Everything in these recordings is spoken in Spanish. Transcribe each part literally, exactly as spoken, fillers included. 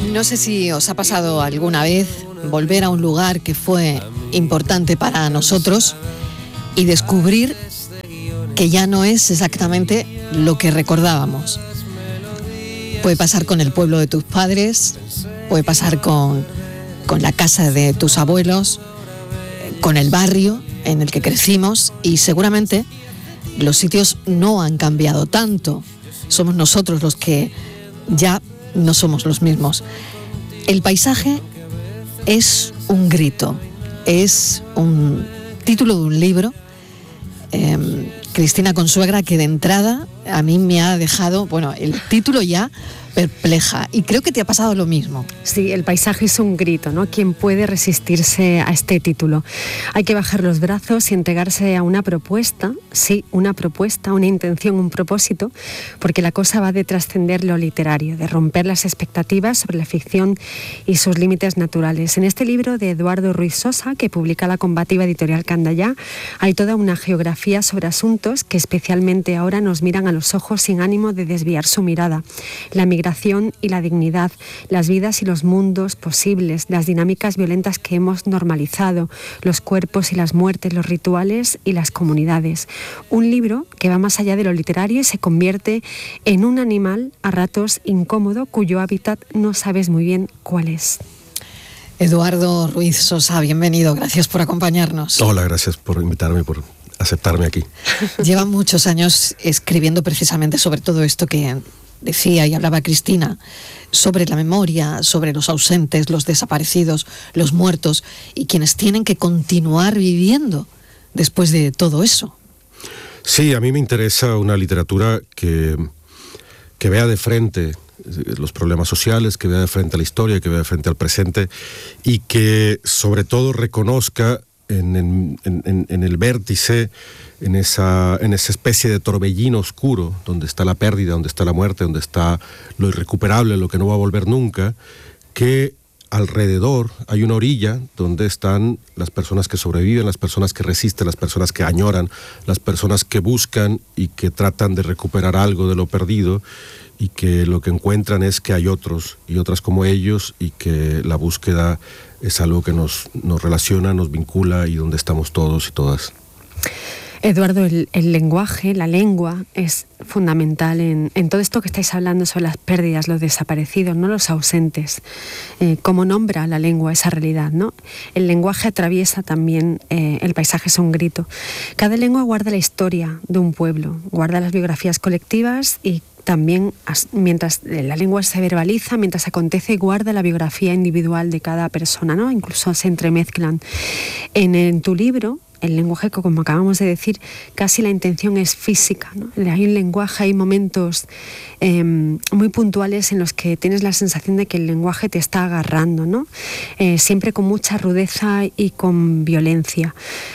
No sé si os ha pasado alguna vez volver a un lugar que fue importante para nosotros y descubrir que ya no es exactamente lo que recordábamos. Puede pasar con el pueblo de tus padres, puede pasar con, con la casa de tus abuelos, con el barrio en el que crecimos, y seguramente los sitios no han cambiado tanto. Somos nosotros los que ya no somos los mismos. El paisaje es un grito, es un título de un libro, eh, Cristina Consuegra, que de entrada a mí me ha dejado, bueno, el título ya perpleja, y creo que te ha pasado lo mismo. Sí, el paisaje es un grito, ¿no? ¿Quién puede resistirse a este título? Hay que bajar los brazos y entregarse a una propuesta, sí, una propuesta, una intención, un propósito, porque la cosa va de trascender lo literario, de romper las expectativas sobre la ficción y sus límites naturales. En este libro de Eduardo Ruiz Sosa, que publica la combativa editorial Candayá, hay toda una geografía sobre asuntos que especialmente ahora nos miran a los ojos sin ánimo de desviar su mirada. La migración y la dignidad, las vidas y los mundos posibles, las dinámicas violentas que hemos normalizado, los cuerpos y las muertes, los rituales y las comunidades. Un libro que va más allá de lo literario y se convierte en un animal a ratos incómodo cuyo hábitat no sabes muy bien cuál es. Eduardo Ruiz Sosa, bienvenido, gracias por acompañarnos. Hola, gracias por invitarme, por aceptarme aquí. Lleva muchos años escribiendo precisamente sobre todo esto que decía y hablaba Cristina, sobre la memoria, sobre los ausentes, los desaparecidos, los muertos y quienes tienen que continuar viviendo después de todo eso. Sí, a mí me interesa una literatura que, que vea de frente los problemas sociales, que vea de frente a la historia, que vea de frente al presente y que sobre todo reconozca en, en, en, en el vértice, en esa, en esa especie de torbellino oscuro, donde está la pérdida, donde está la muerte, donde está lo irrecuperable, lo que no va a volver nunca, que alrededor hay una orilla donde están las personas que sobreviven, las personas que resisten, las personas que añoran, las personas que buscan y que tratan de recuperar algo de lo perdido, y que lo que encuentran es que hay otros y otras como ellos, y que la búsqueda es algo que nos, nos relaciona, nos vincula, y donde estamos todos y todas. Eduardo, el, el lenguaje, la lengua es fundamental en, en todo esto que estáis hablando sobre las pérdidas, los desaparecidos, no los ausentes. Eh, ¿Cómo nombra la lengua esa realidad, no? El lenguaje atraviesa también, eh, el paisaje es un grito. Cada lengua guarda la historia de un pueblo, guarda las biografías colectivas, y también, mientras la lengua se verbaliza, mientras acontece, guarda la biografía individual de cada persona, ¿no? Incluso se entremezclan. En, en tu libro, el lenguaje, como acabamos de decir, casi la intención es física, ¿no? Hay un lenguaje, hay momentos eh, muy puntuales en los que tienes la sensación de que el lenguaje te está agarrando, ¿no? Eh, siempre con mucha rudeza y con violencia.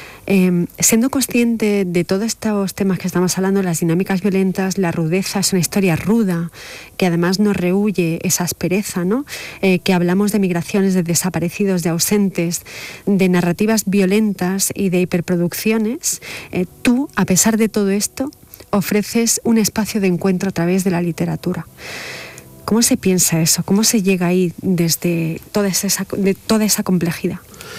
Eh, siendo consciente de todos estos temas que estamos hablando, las dinámicas violentas, la rudeza, es una historia ruda que además nos rehúye esa aspereza, ¿no? Eh, que hablamos de migraciones, de desaparecidos, de ausentes, de narrativas violentas y de hiperproducciones. Eh, tú, a pesar de todo esto, ofreces un espacio de encuentro a través de la literatura. ¿Cómo se piensa eso? ¿Cómo se llega ahí desde toda esa, de toda esa complejidad?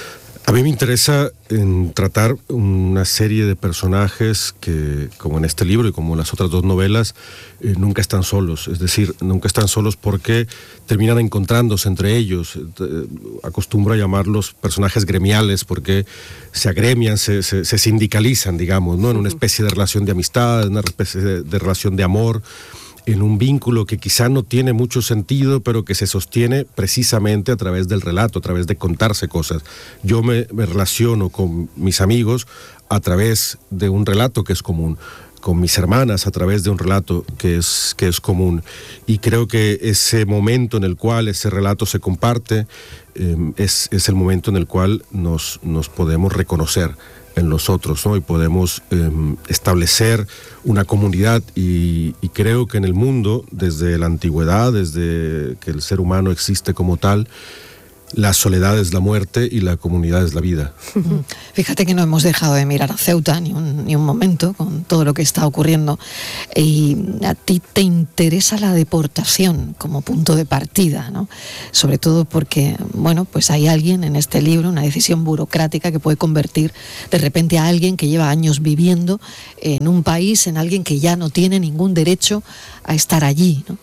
A mí me interesa en tratar una serie de personajes que, como en este libro y como en las otras dos novelas, eh, nunca están solos. Es decir, nunca están solos porque terminan encontrándose entre ellos. Eh, acostumbro a llamarlos personajes gremiales porque se agremian, se, se, se sindicalizan, digamos, ¿no? En una especie de relación de amistad, en una especie de, de relación de amor, en un vínculo que quizá no tiene mucho sentido, pero que se sostiene precisamente a través del relato, a través de contarse cosas. Yo me, me relaciono con mis amigos a través de un relato que es común, con mis hermanas a través de un relato que es, que es común. Y creo que ese momento en el cual ese relato se comparte eh, es, es el momento en el cual nos, nos podemos reconocer en los otros, ¿no? Y podemos eh, establecer una comunidad, y, y creo que en el mundo, desde la antigüedad, desde que el ser humano existe como tal, la soledad es la muerte y la comunidad es la vida. Fíjate que no hemos dejado de mirar a Ceuta ni un, ni un momento con todo lo que está ocurriendo. Y a ti te interesa la deportación como punto de partida, ¿no? Sobre todo porque, bueno, pues hay alguien en este libro, una decisión burocrática que puede convertir de repente a alguien que lleva años viviendo en un país, en alguien que ya no tiene ningún derecho a estar allí, ¿no?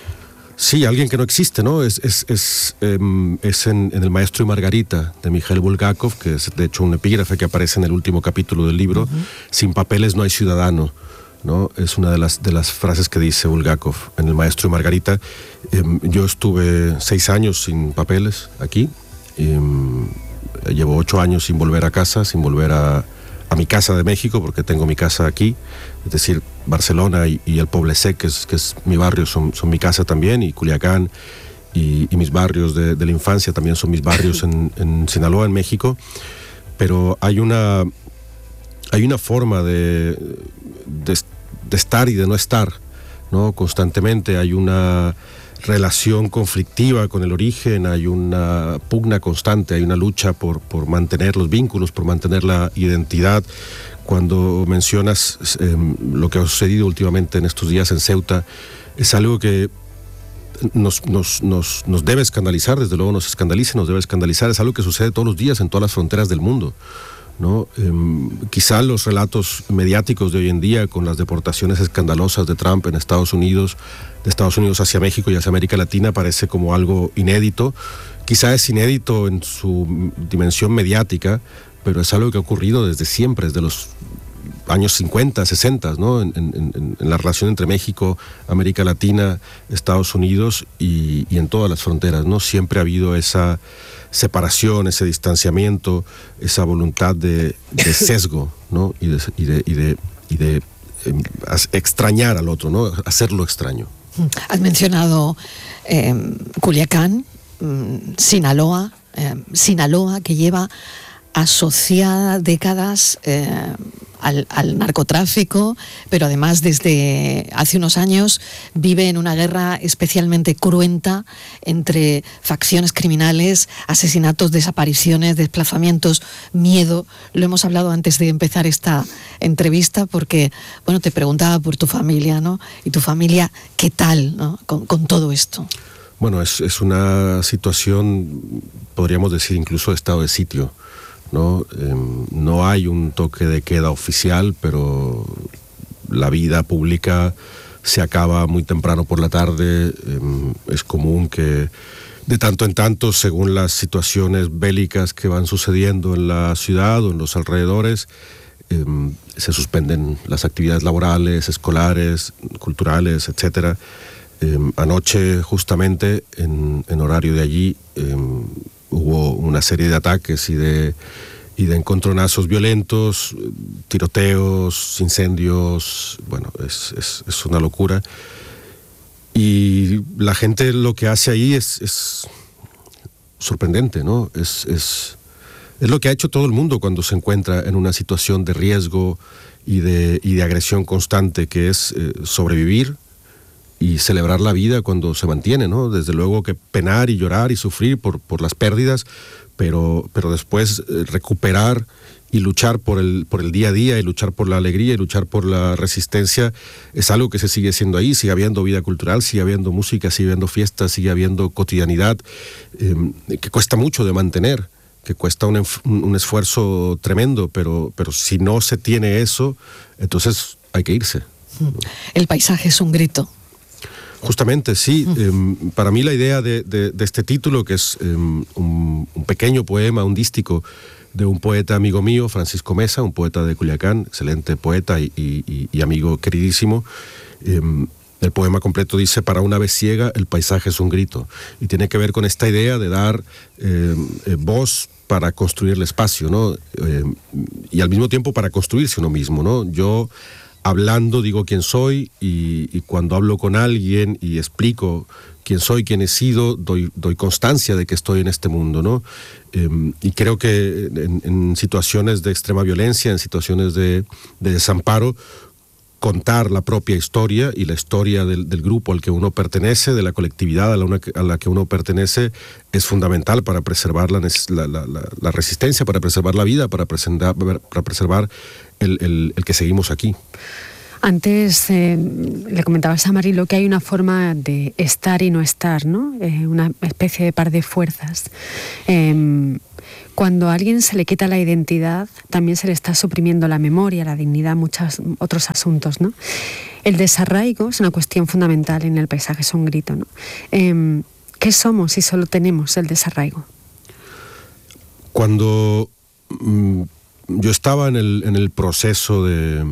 Sí, alguien que no existe, ¿no? Es, es, es, eh, es en, en El Maestro y Margarita, de Mikhail Bulgakov, que es de hecho un epígrafe que aparece en el último capítulo del libro. Uh-huh. Sin papeles no hay ciudadano, ¿no? Es una de las, de las frases que dice Bulgakov en El Maestro y Margarita. Eh, yo estuve seis años sin papeles aquí. Eh, llevo ocho años sin volver a casa, sin volver a, a mi casa de México, porque tengo mi casa aquí. Es decir, Barcelona y, y el Poble Sec, que es, que es mi barrio, son, son mi casa también, y Culiacán y, y mis barrios de, de la infancia también son mis barrios en, en Sinaloa, en México. Pero hay una, hay una forma de, de, de estar y de no estar, ¿no? Constantemente hay una relación conflictiva con el origen, hay una pugna constante, hay una lucha por, por mantener los vínculos, por mantener la identidad. Cuando mencionas eh, lo que ha sucedido últimamente en estos días en Ceuta, es algo que nos, nos, nos, nos debe escandalizar, desde luego nos escandaliza, nos debe escandalizar, es algo que sucede todos los días en todas las fronteras del mundo, ¿no? Eh, quizá los relatos mediáticos de hoy en día, con las deportaciones escandalosas de Trump en Estados Unidos, de Estados Unidos hacia México y hacia América Latina, parece como algo inédito. Quizá es inédito en su dimensión mediática, pero es algo que ha ocurrido desde siempre, desde los años cincuenta, sesenta, ¿no? En, en, en la relación entre México, América Latina, Estados Unidos y, y en todas las fronteras, ¿no? Siempre ha habido esa separación, ese distanciamiento, esa voluntad de, de sesgo, ¿no? Y de, y de, y de, y de eh, extrañar al otro, ¿no? Hacerlo extraño. Has mencionado eh, Culiacán, Sinaloa, eh, Sinaloa, que lleva asociada décadas eh, al, al narcotráfico, pero además desde hace unos años vive en una guerra especialmente cruenta entre facciones criminales, asesinatos, desapariciones, desplazamientos, miedo. Lo hemos hablado antes de empezar esta entrevista porque, bueno, te preguntaba por tu familia, ¿no? Y tu familia, ¿qué tal, ¿no? con, con todo esto? Bueno, es, es una situación, podríamos decir, incluso de estado de sitio, ¿no? Eh, no hay un toque de queda oficial, pero la vida pública se acaba muy temprano por la tarde. Eh, es común que de tanto en tanto, según las situaciones bélicas que van sucediendo en la ciudad o en los alrededores, eh, se suspenden las actividades laborales, escolares, culturales, etcétera. Eh, anoche, justamente, en, en horario de allí, eh, hubo una serie de ataques y de, y de encontronazos violentos, tiroteos, incendios. Bueno, es, es, es una locura. Y la gente lo que hace ahí es, es sorprendente, ¿no? Es, es, es lo que ha hecho todo el mundo cuando se encuentra en una situación de riesgo y de, y de agresión constante, que es eh, sobrevivir y celebrar la vida cuando se mantiene, ¿no? Desde luego que penar y llorar y sufrir por, por las pérdidas, pero, pero después eh, recuperar y luchar por el, por el día a día, y luchar por la alegría, y luchar por la resistencia, es algo que se sigue haciendo ahí. Sigue habiendo vida cultural, sigue habiendo música, sigue habiendo fiestas, sigue habiendo cotidianidad, eh, que cuesta mucho de mantener, que cuesta un, un esfuerzo tremendo, pero, pero si no se tiene eso, entonces hay que irse. El paisaje es un grito. Justamente, sí. Uh-huh. Eh, para mí la idea de, de, de este título, que es eh, un, un pequeño poema, un dístico de un poeta amigo mío, Francisco Mesa, un poeta de Culiacán, excelente poeta y, y, y amigo queridísimo. Eh, el poema completo dice: para una vez ciega, el paisaje es un grito. Y tiene que ver con esta idea de dar eh, eh, voz para construir el espacio, ¿no? Eh, y al mismo tiempo para construirse uno mismo, ¿no? Yo, hablando, digo quién soy, y, y cuando hablo con alguien y explico quién soy, quién he sido, doy, doy constancia de que estoy en este mundo, ¿no? Eh, y creo que en, en situaciones de extrema violencia, en situaciones de, de desamparo, contar la propia historia y la historia del, del grupo al que uno pertenece, de la colectividad a la, una, a la que uno pertenece, es fundamental para preservar la, la, la, la resistencia, para preservar la vida, para preservar, para preservar el, el, el que seguimos aquí. Antes eh, le comentabas a Marilo que hay una forma de estar y no estar, ¿no? Eh, una especie de par de fuerzas. Eh, Cuando a alguien se le quita la identidad, también se le está suprimiendo la memoria, la dignidad, muchos otros asuntos, ¿no? El desarraigo es una cuestión fundamental en el paisaje, es un grito, ¿no? Eh, ¿Qué somos si solo tenemos el desarraigo? Cuando mm, yo estaba en el, en el proceso de...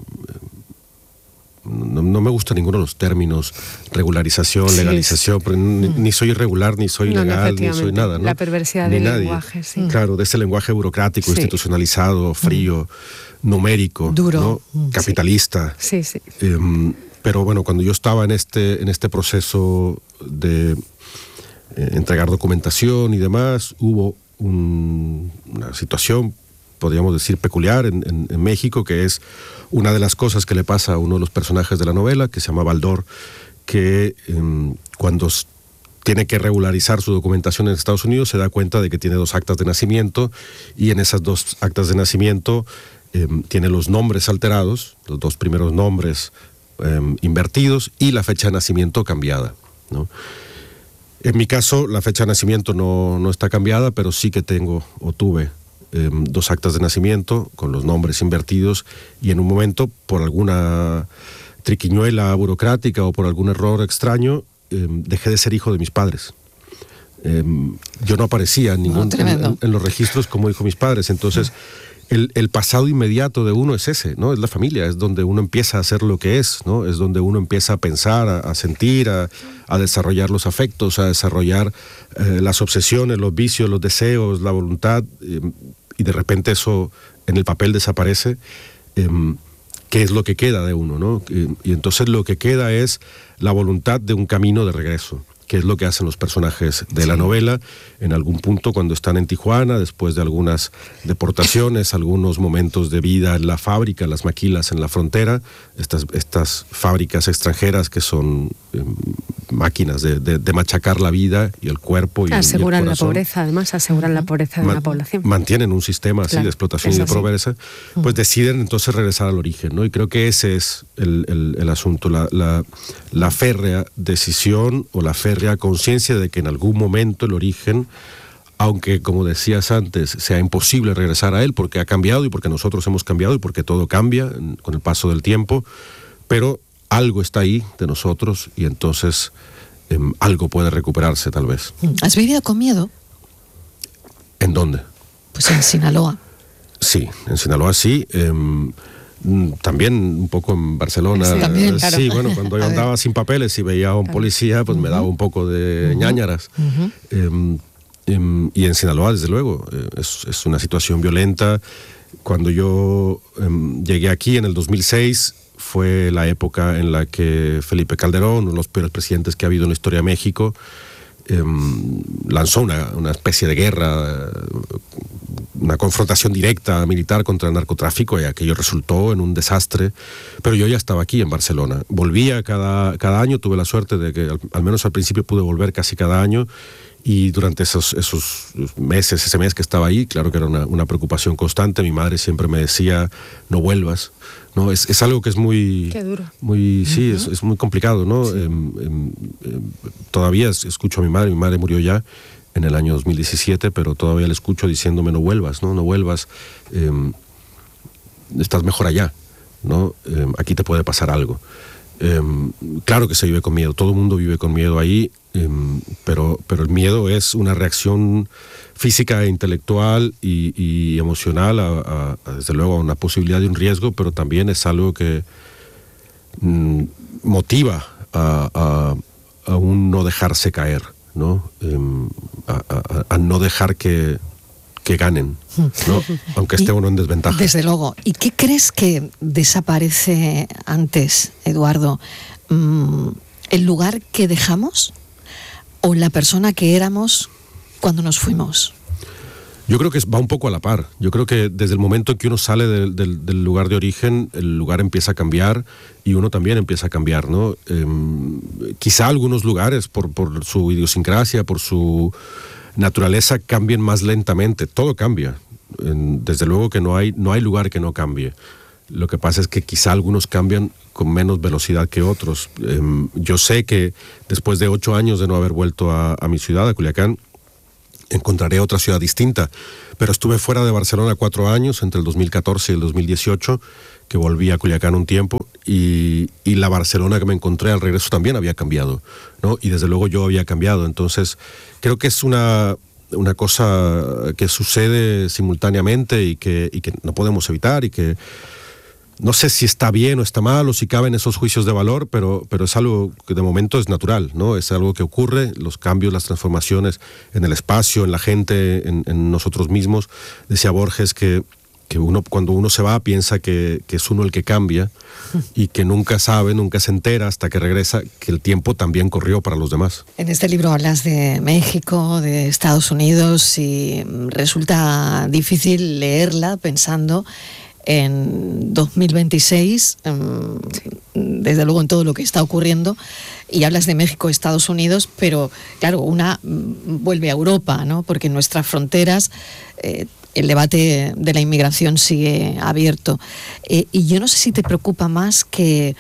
No, no me gusta ninguno de los términos, regularización, sí, legalización, sí. Ni, ni soy irregular, ni soy no, legal, ni soy nada, ¿no? La perversidad ni del nadie. lenguaje, sí. Claro, de ese lenguaje burocrático, sí. institucionalizado, frío, mm. numérico, duro, ¿no? mm. capitalista. Sí, sí. Eh, pero bueno, cuando yo estaba en este, en este proceso de eh, entregar documentación y demás, hubo un, una situación, podríamos decir, peculiar en, en, en México, que es una de las cosas que le pasa a uno de los personajes de la novela, que se llama Baldor, que eh, cuando tiene que regularizar su documentación en Estados Unidos se da cuenta de que tiene dos actas de nacimiento, y en esas dos actas de nacimiento eh, tiene los nombres alterados, los dos primeros nombres eh, invertidos y la fecha de nacimiento cambiada, ¿no? En mi caso, la fecha de nacimiento no, no está cambiada, pero sí que tengo o tuve Eh, dos actas de nacimiento con los nombres invertidos, y en un momento, por alguna triquiñuela burocrática o por algún error extraño, eh, dejé de ser hijo de mis padres. Eh, yo no aparecía en, ningún, no, en, en los registros como hijo de mis padres. Entonces, el, el pasado inmediato de uno es ese, ¿no? Es la familia, es donde uno empieza a ser lo que es, ¿no? Es donde uno empieza a pensar, a, a sentir, a, a desarrollar los afectos, a desarrollar eh, las obsesiones, los vicios, los deseos, la voluntad. Eh, y de repente eso en el papel desaparece. Eh, ¿Qué es lo que queda de uno, ¿no? Y, y entonces lo que queda es la voluntad de un camino de regreso, que es lo que hacen los personajes de sí. la novela en algún punto cuando están en Tijuana, después de algunas deportaciones, algunos momentos de vida en la fábrica, las maquilas en la frontera, estas, estas fábricas extranjeras que son eh, máquinas de, de, de machacar la vida y el cuerpo. Y aseguran el, y el la pobreza, además, aseguran la pobreza de Man, la población. Mantienen un sistema así claro, de explotación y de pobreza, pues deciden entonces regresar al origen, ¿no? Y creo que ese es el, el, el asunto, la, la, la férrea decisión o la férrea conciencia de que en algún momento el origen, aunque como decías antes, sea imposible regresar a él porque ha cambiado y porque nosotros hemos cambiado y porque todo cambia con el paso del tiempo, pero algo está ahí de nosotros y entonces eh, algo puede recuperarse tal vez. ¿Has vivido con miedo? ¿En dónde? Pues en Sinaloa. Sí, en Sinaloa sí. Eh, También un poco en Barcelona. Sí, también, claro. Sí, bueno, cuando yo andaba sin papeles y veía a un claro. policía, pues uh-huh. me daba un poco de uh-huh. ñáñaras. Uh-huh. Eh, eh, y en Sinaloa, desde luego, eh, es, es una situación violenta. Cuando yo eh, llegué aquí en el dos mil seis, fue la época en la que Felipe Calderón, uno de los peores presidentes que ha habido en la historia de México, eh, lanzó una, una especie de guerra, una confrontación directa militar contra el narcotráfico, y aquello resultó en un desastre. Pero yo ya estaba aquí en Barcelona. Volvía cada, cada año, tuve la suerte de que al, al menos al principio pude volver casi cada año, y durante esos, esos meses, ese mes que estaba ahí, claro que era una, una preocupación constante. Mi madre siempre me decía, no vuelvas. No, es, es algo que es muy... Qué duro. Muy, sí, uh-huh. es, es muy complicado, ¿no? Sí. Eh, eh, eh, todavía escucho a mi madre, mi madre murió ya en el año dos mil diecisiete, pero todavía le escucho diciéndome no vuelvas, no, no vuelvas, eh, estás mejor allá, ¿no? Eh, aquí te puede pasar algo. Eh, claro que se vive con miedo, todo el mundo vive con miedo ahí, eh, pero, pero el miedo es una reacción física e intelectual y, y emocional a, a, a, desde luego, a una posibilidad de un riesgo, pero también es algo que mm, motiva a, a, a un no dejarse caer, ¿no? Eh, a, a, a no dejar que, que ganen, ¿no? Aunque esté uno en desventaja. Desde luego. ¿Y qué crees que desaparece antes, Eduardo? ¿El lugar que dejamos o la persona que éramos cuando nos fuimos? Yo creo que va un poco a la par. Yo creo que desde el momento en que uno sale del, del, del lugar de origen, el lugar empieza a cambiar y uno también empieza a cambiar, ¿no? Eh, quizá algunos lugares, por, por su idiosincrasia, por su naturaleza, cambien más lentamente. Todo cambia. Eh, desde luego que no hay, no hay lugar que no cambie. Lo que pasa es que quizá algunos cambian con menos velocidad que otros. Eh, yo sé que después de ocho años de no haber vuelto a, a mi ciudad, a Culiacán, encontraré otra ciudad distinta, pero estuve fuera de Barcelona cuatro años, entre el dos mil catorce y el dos mil dieciocho, que volví a Culiacán un tiempo, y, y la Barcelona que me encontré al regreso también había cambiado, ¿no? Y desde luego yo había cambiado. Entonces creo que es una, una cosa que sucede simultáneamente y que, y que no podemos evitar, y que no sé si está bien o está mal o si caben esos juicios de valor, pero, pero es algo que de momento es natural, ¿no? Es algo que ocurre, los cambios, las transformaciones en el espacio, en la gente, en, en nosotros mismos. Decía Borges que, que uno, cuando uno se va piensa que, que es uno el que cambia y que nunca sabe, nunca se entera hasta que regresa que el tiempo también corrió para los demás. En este libro hablas de México, de Estados Unidos, y resulta difícil leerla pensando en dos mil veintiséis, desde luego en todo lo que está ocurriendo, y hablas de México, Estados Unidos, pero claro, una vuelve a Europa, ¿no? Porque en nuestras fronteras eh, el debate de la inmigración sigue abierto. Eh, y yo no sé si te preocupa más que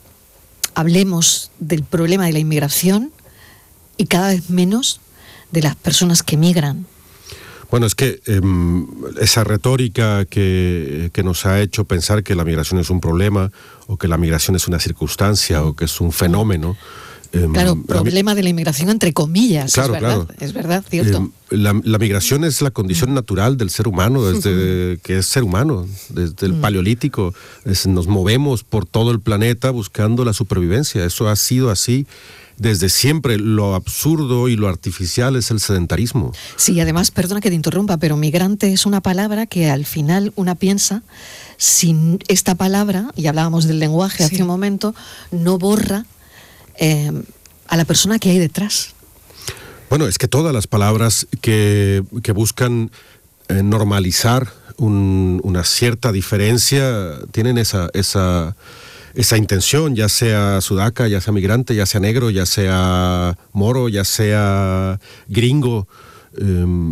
hablemos del problema de la inmigración y cada vez menos de las personas que migran. Bueno, es que eh, esa retórica que, que nos ha hecho pensar que la migración es un problema, o que la migración es una circunstancia, o que es un fenómeno. Eh, claro, problema la, de la inmigración entre comillas, claro, es verdad, claro. es verdad, cierto. Eh, la, la migración es la condición natural del ser humano, desde que es ser humano, desde el paleolítico. Es, nos movemos por todo el planeta buscando la supervivencia. Eso ha sido así desde siempre. Lo absurdo y lo artificial es el sedentarismo. Sí, además, perdona que te interrumpa, pero migrante es una palabra que al final una piensa, sin esta palabra, y hablábamos del lenguaje sí. hace un momento, no borra eh, a la persona que hay detrás. Bueno, es que todas las palabras que, que buscan eh, normalizar un, una cierta diferencia tienen esa... esa esa intención, ya sea sudaca, ya sea migrante, ya sea negro, ya sea moro, ya sea gringo, eh,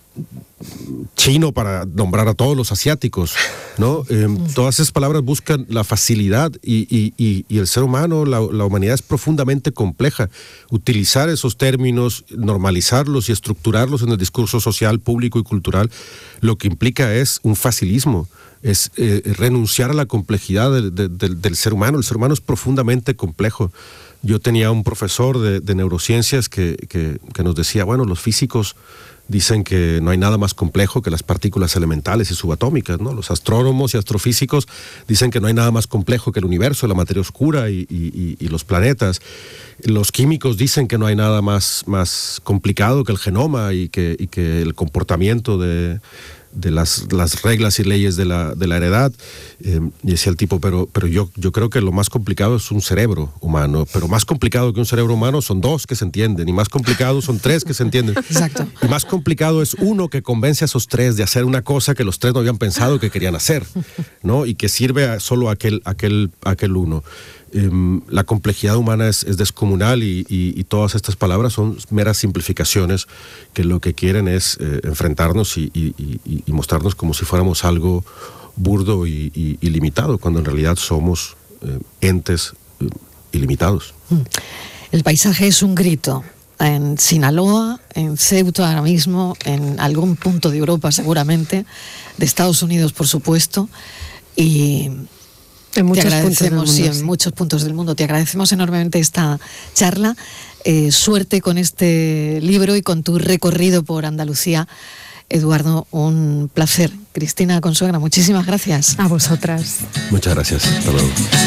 chino, para nombrar a todos los asiáticos, ¿no? Eh, todas esas palabras buscan la facilidad y, y, y, y el ser humano, la, la humanidad es profundamente compleja. Utilizar esos términos, normalizarlos y estructurarlos en el discurso social, público y cultural, lo que implica es un facilismo. Es eh, renunciar a la complejidad de, de, de, del ser humano. El ser humano es profundamente complejo. Yo tenía un profesor de, de neurociencias que, que, que nos decía, bueno, los físicos dicen que no hay nada más complejo que las partículas elementales y subatómicas, ¿no? Los astrónomos y astrofísicos dicen que no hay nada más complejo que el universo, la materia oscura y, y, y los planetas. Los químicos dicen que no hay nada más, más complicado que el genoma y que, y que el comportamiento de... de las, las reglas y leyes de la, de la heredad, eh, y decía el tipo, pero, pero yo, yo creo que lo más complicado es un cerebro humano, pero más complicado que un cerebro humano son dos que se entienden, y más complicado son tres que se entienden. Exacto. Y más complicado es uno que convence a esos tres de hacer una cosa que los tres no habían pensado que querían hacer, ¿no? Y que sirve a solo a aquel, aquel, aquel uno. Eh, la complejidad humana es, es descomunal y, y, y todas estas palabras son meras simplificaciones que lo que quieren es eh, enfrentarnos y, y, y, y mostrarnos como si fuéramos algo burdo y, y, y limitado, cuando en realidad somos eh, entes eh, ilimitados. El paisaje es un grito. En Sinaloa, en Ceuta ahora mismo, en algún punto de Europa seguramente, de Estados Unidos por supuesto, y... En muchos te agradecemos, puntos del mundo, sí, en sí. muchos puntos del mundo. Te agradecemos enormemente esta charla. Eh, suerte con este libro y con tu recorrido por Andalucía. Eduardo, un placer. Cristina Consuegra, muchísimas gracias. A vosotras. Muchas gracias. Hasta luego.